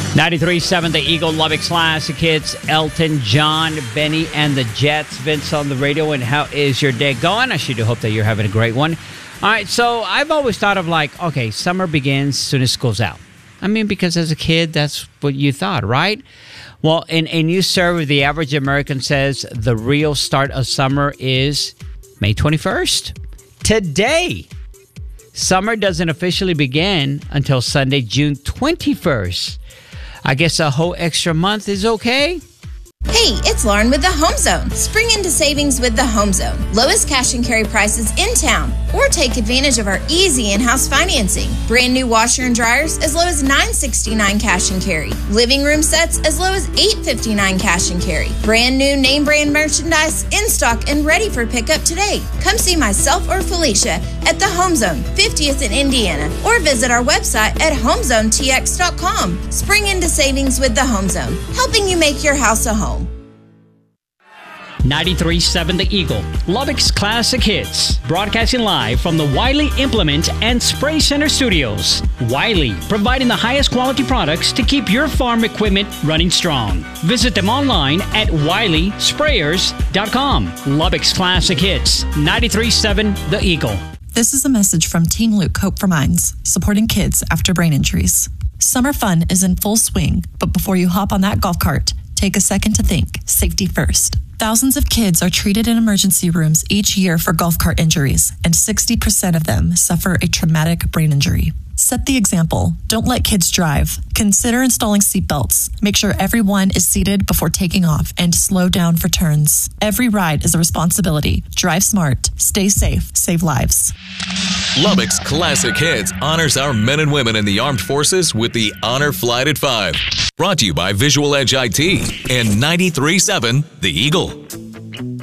93.7 The Eagle, Lubbock's Classic Hits, Elton John, Benny and the Jets. Vince on the radio, and how is your day going? I sure do hope that you're having a great one. All right, so I've always thought of okay, summer begins as soon as school's out. I mean, because as a kid, that's what you thought, right? Well, in a new survey, the average American says the real start of summer is May 21st. Today, summer doesn't officially begin until Sunday, June 21st. I guess a whole extra month is okay? Hey, it's Lauren with the Home Zone. Spring into savings with the Home Zone. Lowest cash and carry prices in town. Or take advantage of our easy in-house financing. Brand new washer and dryers as low as $9.69 cash and carry. Living room sets as low as $8.59 cash and carry. Brand new name brand merchandise in stock and ready for pickup today. Come see myself or Felicia at the Home Zone, 50th in Indiana, or visit our website at homezonetx.com. Spring into savings with the Home Zone, helping you make your house a home. 93.7 The Eagle, Lubbock's Classic Hits, broadcasting live from the Wiley Implement and Spray Center Studios. Wiley, providing the highest quality products to keep your farm equipment running strong. Visit them online at WileySprayers.com. Lubbock's Classic Hits, 93.7 The Eagle. This is a message from Team Luke Hope for Minds, supporting kids after brain injuries. Summer fun is in full swing, but before you hop on that golf cart, take a second to think. Safety first. Thousands of kids are treated in emergency rooms each year for golf cart injuries, and 60% of them suffer a traumatic brain injury. Set the example. Don't let kids drive. Consider installing seatbelts. Make sure everyone is seated before taking off, and slow down for turns. Every ride is a responsibility. Drive smart. Stay safe. Save lives. Lubbock's Classic Hits honors our men and women in the armed forces with the Honor Flight at 5. Brought to you by Visual Edge IT and 93.7 The Eagle.